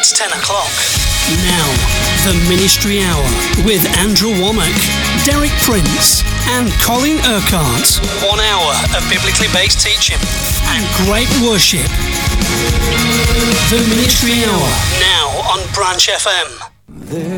It's 10 o'clock. Now, the Ministry Hour with Andrew Womack, Derek Prince and Colin Urquhart. 1 hour of biblically based teaching and great worship. The Ministry Hour, now on Branch FM.